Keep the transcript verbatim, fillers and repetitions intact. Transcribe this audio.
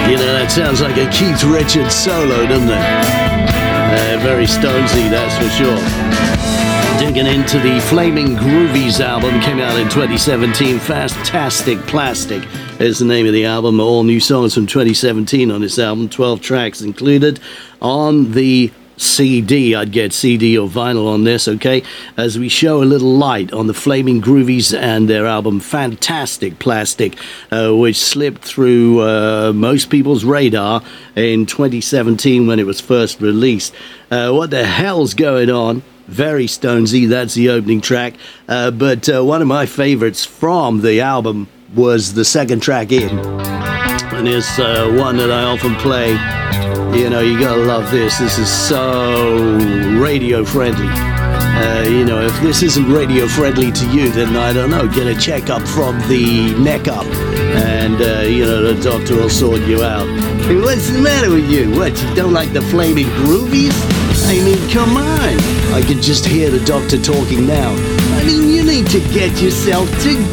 You know, that sounds like a Keith Richards solo, doesn't it? Uh, very Stonesy, that's for sure. Digging into the Flaming Groovies album, came out in twenty seventeen. Fantastic Plastic is the name of the album. All new songs from twenty seventeen on this album. twelve tracks included on the C D. I'd get C D or vinyl on this, okay? As we show a little light on the Flaming Groovies and their album Fantastic Plastic, uh, which slipped through uh, most people's radar in twenty seventeen when it was first released. Uh, what the hell's going on? Very Stonesy, that's the opening track. Uh, but uh, one of my favorites from the album was the second track in. And it's uh, one that I often play. You know, you gotta love this. This is so radio friendly. Uh, you know, if this isn't radio friendly to you, then I don't know. Get a checkup from the neck up, and uh, you know, the doctor will sort you out. Hey, what's the matter with you? What, you don't like the Flaming Groovies? I mean, come on. I can just hear the doctor talking now. I mean, you need to get yourself together.